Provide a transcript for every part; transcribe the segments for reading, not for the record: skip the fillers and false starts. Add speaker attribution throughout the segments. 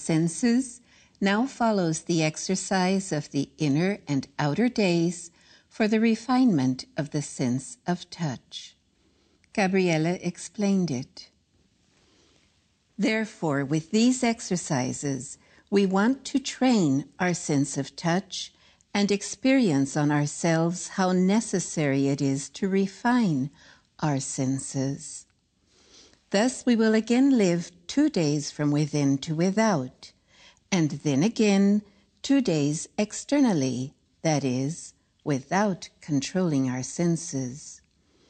Speaker 1: senses, now follows the exercise of the inner and outer days for the refinement of the sense of touch. Gabriele explained it. Therefore, with these exercises, we want to train our sense of touch and experience on ourselves how necessary it is to refine our senses. Thus we will again live 2 days from within to without, and then again 2 days externally, that is, without controlling our senses.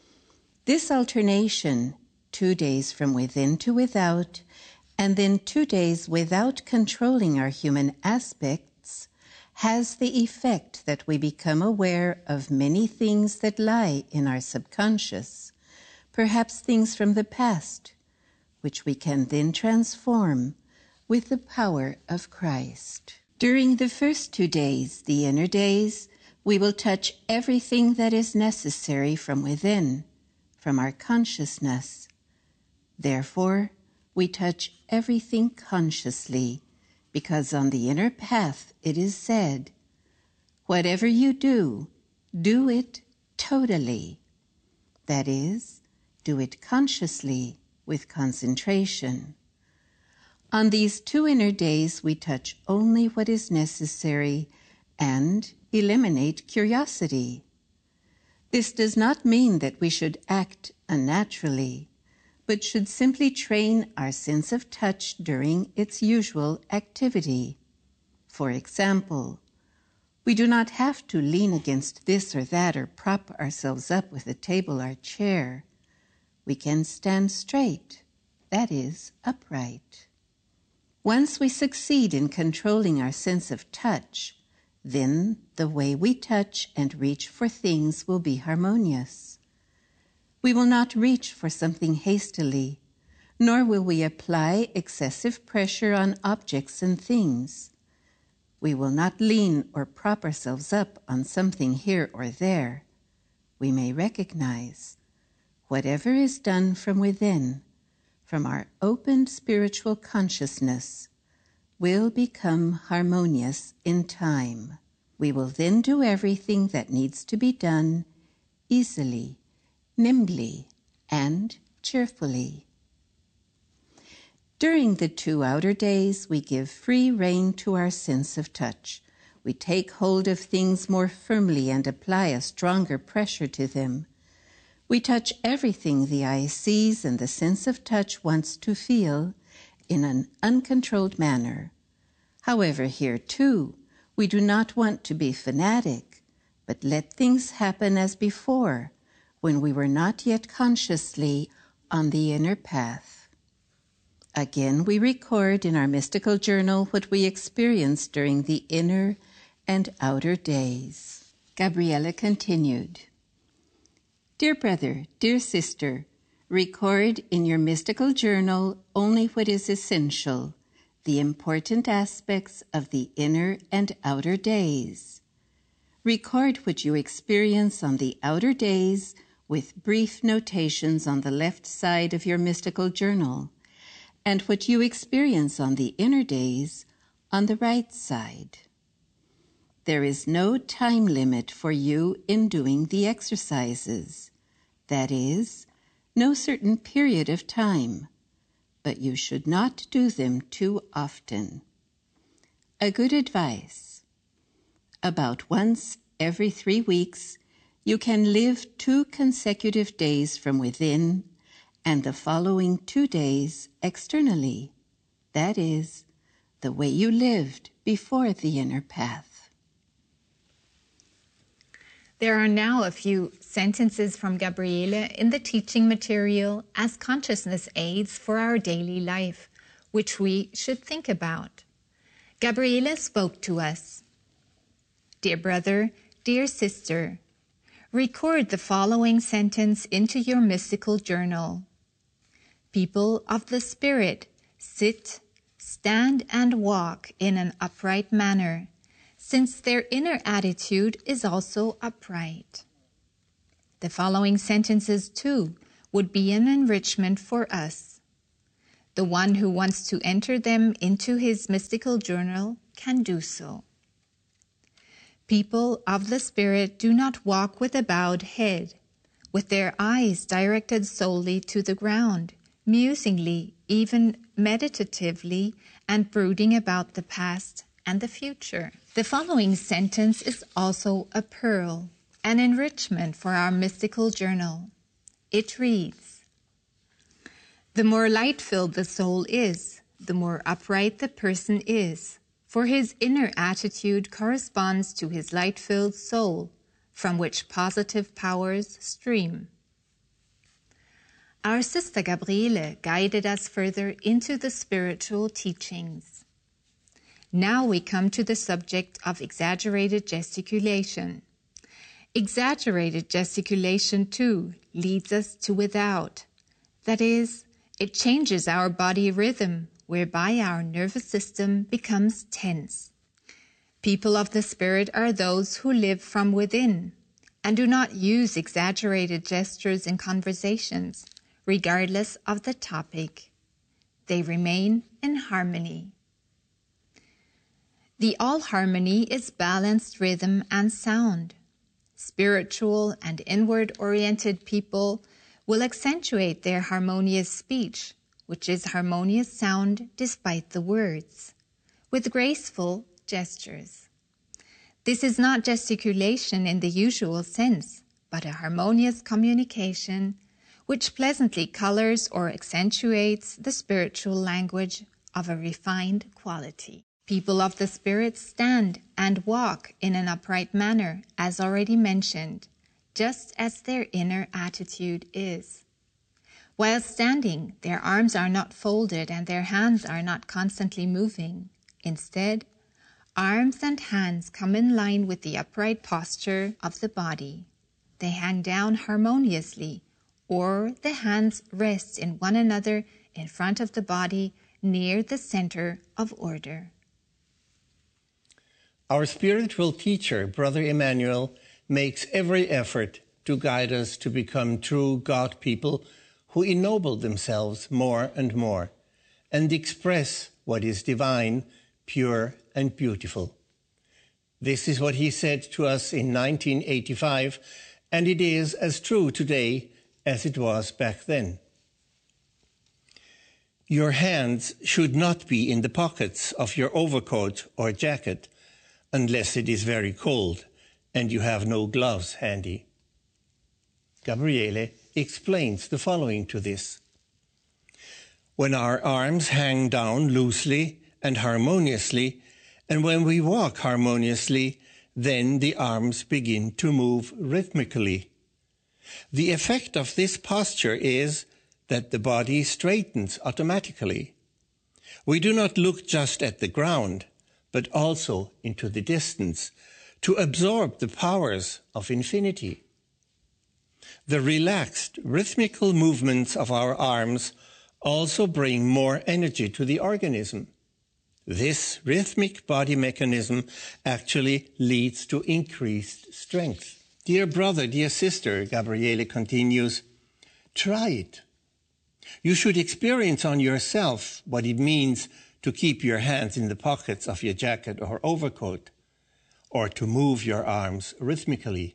Speaker 1: This alternation, 2 days from within to without, and then 2 days without controlling our human aspects, has the effect that we become aware of many things that lie in our subconscious, perhaps things from the past, which we can then transform with the power of Christ. During the first 2 days, the inner days, we will touch everything that is necessary from within, from our consciousness. Therefore, we touch everything consciously, because on the inner path it is said, "Whatever you do, do it totally." That is, do it consciously, with concentration. On these 2 inner days, we touch only what is necessary and eliminate curiosity. This does not mean that we should act unnaturally, but should simply train our sense of touch during its usual activity. For example, we do not have to lean against this or that or prop ourselves up with a table or chair. We can stand straight, that is, upright. Once we succeed in controlling our sense of touch, then the way we touch and reach for things will be harmonious. We will not reach for something hastily, nor will we apply excessive pressure on objects and things. We will not lean or prop ourselves up on something here or there. We may recognize whatever is done from within, from our opened spiritual consciousness, will become harmonious in time. We will then do everything that needs to be done easily, nimbly, and cheerfully. During the 2 outer days, we give free rein to our sense of touch. We take hold of things more firmly and apply a stronger pressure to them. We touch everything the eye sees and the sense of touch wants to feel in an uncontrolled manner. However, here too, we do not want to be fanatic, but let things happen as before, when we were not yet consciously on the inner path. Again, we record in our mystical journal what we experienced during the inner and outer days. Gabriele continued. Dear brother, dear sister, record in your mystical journal only what is essential, the important aspects of the inner and outer days. Record what you experience on the outer days with brief notations on the left side of your mystical journal, and what you experience on the inner days on the right side. There is no time limit for you in doing the exercises. That is, no certain period of time, but you should not do them too often. A good advice: about once every 3 weeks, you can live 2 consecutive days from within and the following 2 days externally. That is, the way you lived before the inner path.
Speaker 2: There are now a few sentences from Gabriele in the teaching material as consciousness aids for our daily life, which we should think about. Gabriele spoke to us. Dear brother, dear sister, record the following sentence into your mystical journal. People of the Spirit sit, stand, and walk in an upright manner, since their inner attitude is also upright. The following sentences, too, would be an enrichment for us. The one who wants to enter them into his mystical journal can do so. People of the Spirit do not walk with a bowed head, with their eyes directed solely to the ground, musingly, even meditatively, and brooding about the past and the future. The following sentence is also a pearl, an enrichment for our mystical journal. It reads, "The more light-filled the soul is, the more upright the person is, for his inner attitude corresponds to his light-filled soul, from which positive powers stream." Our Sister Gabriele guided us further into the spiritual teachings. Now we come to the subject of exaggerated gesticulation. Exaggerated gesticulation, too, leads us to without. That is, it changes our body rhythm, whereby our nervous system becomes tense. People of the Spirit are those who live from within and do not use exaggerated gestures in conversations, regardless of the topic. They remain in harmony. The all-harmony is balanced rhythm and sound. Spiritual and inward-oriented people will accentuate their harmonious speech, which is harmonious sound despite the words, with graceful gestures. This is not gesticulation in the usual sense, but a harmonious communication which pleasantly colors or accentuates the spiritual language of a refined quality. People of the Spirit stand and walk in an upright manner, as already mentioned, just as their inner attitude is. While standing, their arms are not folded and their hands are not constantly moving. Instead, arms and hands come in line with the upright posture of the body. They hang down harmoniously, or the hands rest in one another in front of the body near the center of order.
Speaker 3: Our spiritual teacher, Brother Emmanuel, makes every effort to guide us to become true God people who ennoble themselves more and more and express what is divine, pure and beautiful. This is what he said to us in 1985, and it is as true today as it was back then. Your hands should not be in the pockets of your overcoat or jacket unless it is very cold and you have no gloves handy. Gabriele explains the following to this. When our arms hang down loosely and harmoniously, and when we walk harmoniously, then the arms begin to move rhythmically. The effect of this posture is that the body straightens automatically. We do not look just at the ground, but also into the distance to absorb the powers of infinity. The relaxed, rhythmical movements of our arms also bring more energy to the organism. This rhythmic body mechanism actually leads to increased strength. Dear brother, dear sister, Gabriele continues, try it. You should experience on yourself what it means to keep your hands in the pockets of your jacket or overcoat, or to move your arms rhythmically.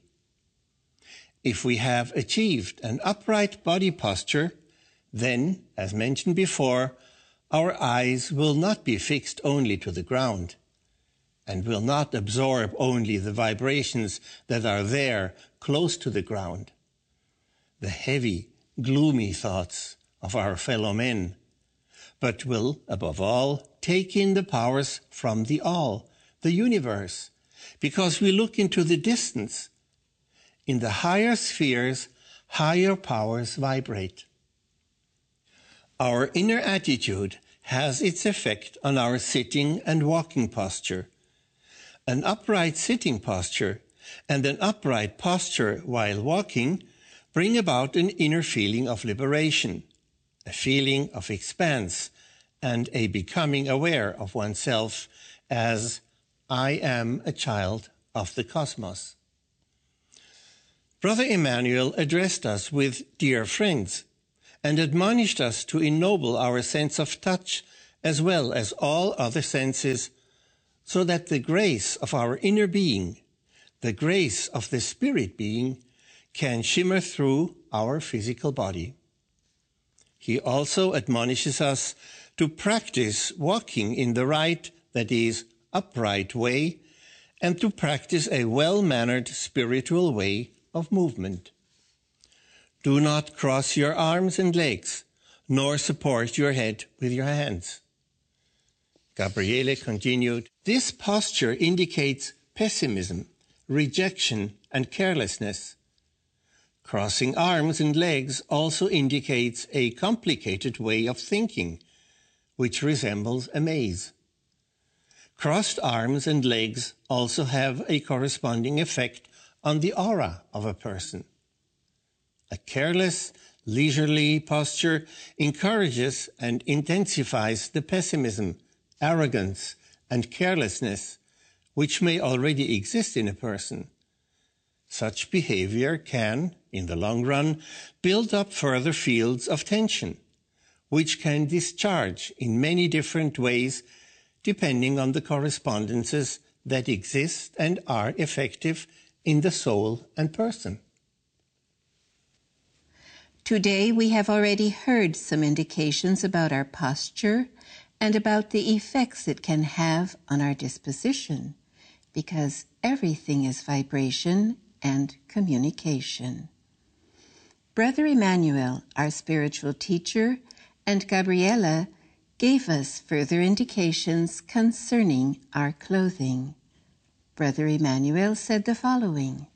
Speaker 3: If we have achieved an upright body posture, then, as mentioned before, our eyes will not be fixed only to the ground and will not absorb only the vibrations that are there close to the ground, the heavy, gloomy thoughts of our fellow men, but will, above all, take in the powers from the all, the universe, because we look into the distance. In the higher spheres, higher powers vibrate. Our inner attitude has its effect on our sitting and walking posture. An upright sitting posture and an upright posture while walking bring about an inner feeling of liberation, a feeling of expanse, and a becoming aware of oneself as I am a child of the cosmos. Brother Emmanuel addressed us with dear friends, and admonished us to ennoble our sense of touch as well as all other senses, so that the grace of our inner being, the grace of the spirit being, can shimmer through our physical body. He also admonishes us to practice walking in the right, that is, upright way, and to practice a well-mannered spiritual way of movement. Do not cross your arms and legs, nor support your head with your hands. Gabriele continued, this posture indicates pessimism, rejection, and carelessness. Crossing arms and legs also indicates a complicated way of thinking, which resembles a maze. Crossed arms and legs also have a corresponding effect on the aura of a person. A careless, leisurely posture encourages and intensifies the pessimism, arrogance, and carelessness which may already exist in a person. Such behavior can, in the long run, build up further fields of tension, which can discharge in many different ways depending on the correspondences that exist and are effective in the soul and person.
Speaker 1: Today we have already heard some indications about our posture and about the effects it can have on our disposition, because everything is vibration and communication. Brother Emmanuel, our spiritual teacher, and Gabriela gave us further indications concerning our clothing. Brother Emmanuel said the following: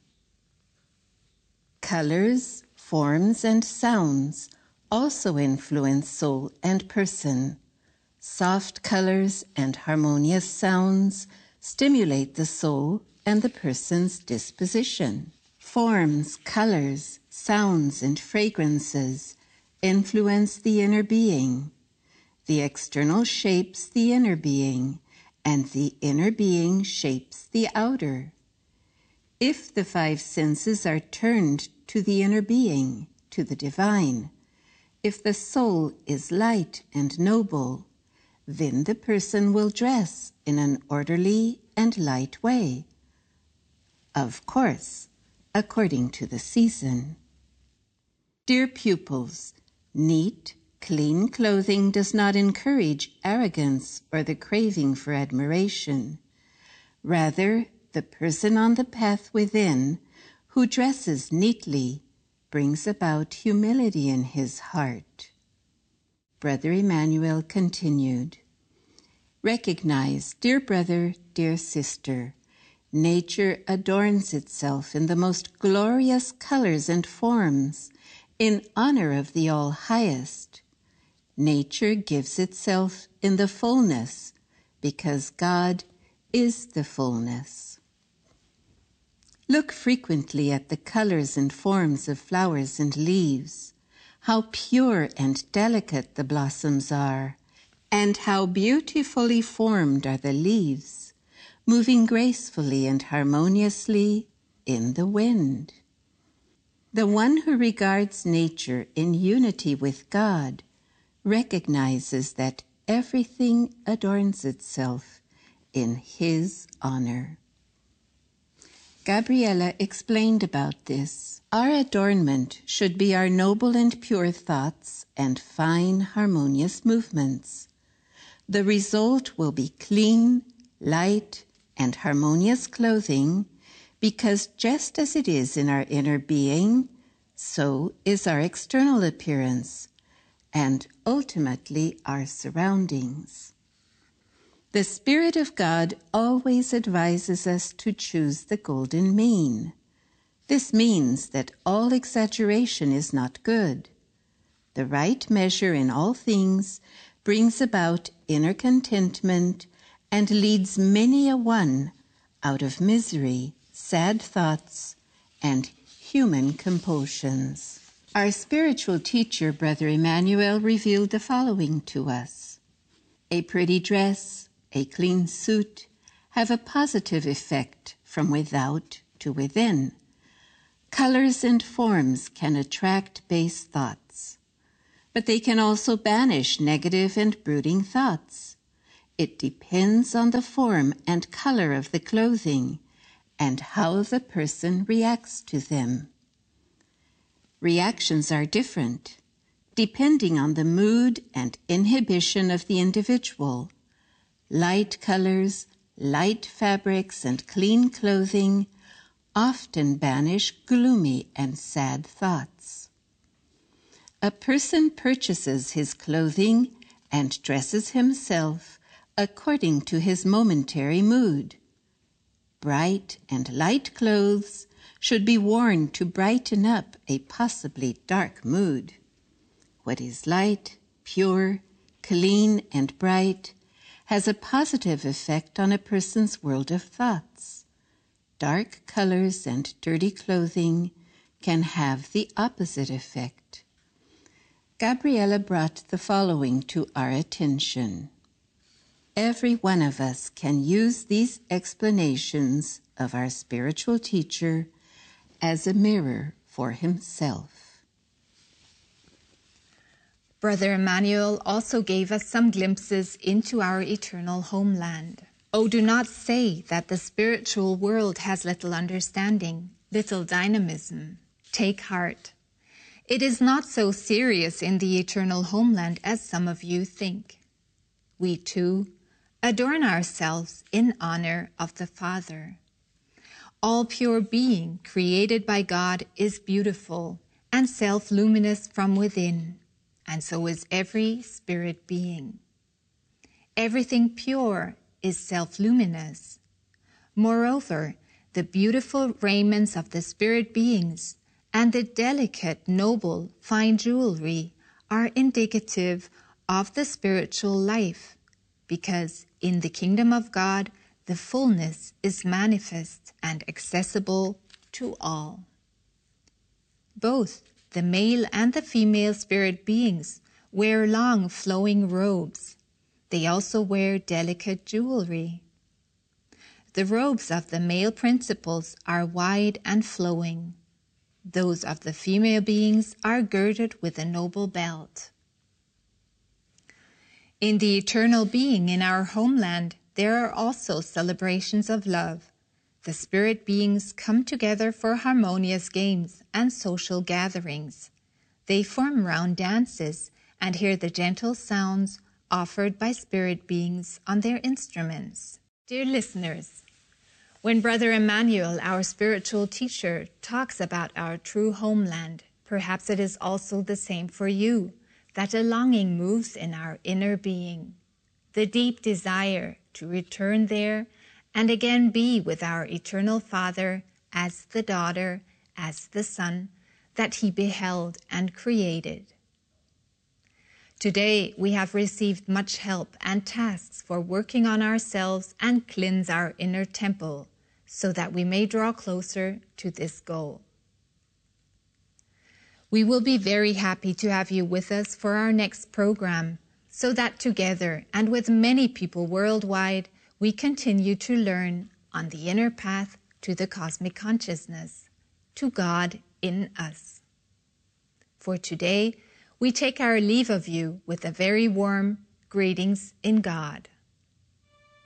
Speaker 1: colors, forms, and sounds also influence soul and person. Soft colors and harmonious sounds stimulate the soul and the person's disposition. Forms, colors, sounds, and fragrances influence the inner being. The external shapes the inner being, and the inner being shapes the outer. If the five senses are turned to the inner being, to the divine, if the soul is light and noble, then the person will dress in an orderly and light way. Of course, according to the season. Dear pupils, neat, clean clothing does not encourage arrogance or the craving for admiration. Rather, the person on the path within, who dresses neatly, brings about humility in his heart. Brother Emmanuel continued, recognize, dear brother, dear sister, nature adorns itself in the most glorious colors and forms in honor of the All-Highest. Nature gives itself in the fullness because God is the fullness. Look frequently at the colors and forms of flowers and leaves, how pure and delicate the blossoms are, and how beautifully formed are the leaves, moving gracefully and harmoniously in the wind. The one who regards nature in unity with God recognizes that everything adorns itself in His honor. Gabriela explained about this. Our adornment should be our noble and pure thoughts and fine, harmonious movements. The result will be clean, light, and harmonious clothing, because just as it is in our inner being, so is our external appearance, and ultimately our surroundings. The Spirit of God always advises us to choose the golden mean. This means that all exaggeration is not good. The right measure in all things brings about inner contentment and leads many a one out of misery, sad thoughts, and human compulsions. Our spiritual teacher, Brother Emmanuel, revealed the following to us. A pretty dress, a clean suit, have a positive effect from without to within. Colors and forms can attract base thoughts. but they can also banish negative and brooding thoughts. It depends on the form and color of the clothing and how the person reacts to them. Reactions are different, depending on the mood and inhibition of the individual. Light colors, light fabrics, and clean clothing often banish gloomy and sad thoughts. A person purchases his clothing and dresses himself according to his momentary mood. Bright and light clothes should be worn to brighten up a possibly dark mood. What is light, pure, clean, and bright has a positive effect on a person's world of thoughts. Dark colors and dirty clothing can have the opposite effect. Gabriela brought the following to our attention. Every one of us can use these explanations of our spiritual teacher as a mirror for himself.
Speaker 2: Brother Emmanuel also gave us some glimpses into our eternal homeland. Oh, do not say that the spiritual world has little understanding, little dynamism. Take heart. It is not so serious in the eternal homeland as some of you think. We too adorn ourselves in honor of the Father. All pure being created by God is beautiful and self-luminous from within, and so is every spirit being. Everything pure is self-luminous. Moreover, the beautiful raiments of the spirit beings and the delicate, noble, fine jewelry are indicative of the spiritual life, because in the kingdom of God, the fullness is manifest and accessible to all. Both the male and the female spirit beings wear long flowing robes. They also wear delicate jewelry. The robes of the male principles are wide and flowing. Those of the female beings are girded with a noble belt. In the eternal being in our homeland, there are also celebrations of love. The spirit beings come together for harmonious games and social gatherings. They form round dances and hear the gentle sounds offered by spirit beings on their instruments. Dear listeners, when Brother Emmanuel, our spiritual teacher, talks about our true homeland, perhaps it is also the same for you, that a longing moves in our inner being, the deep desire to return there and again be with our eternal Father as the daughter, as the Son that He beheld and created. Today we have received much help and tasks for working on ourselves and cleanse our inner temple so that we may draw closer to this goal. We will be very happy to have you with us for our next program, so that together and with many people worldwide, we continue to learn on the inner path to the cosmic consciousness, to God in us. For today, we take our leave of you with a very warm greetings in God.